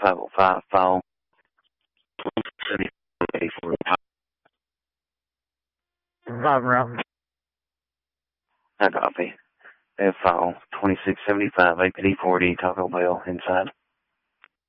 505 file 74. Five round. I copy. They have file 2675 840 Taco Bell inside.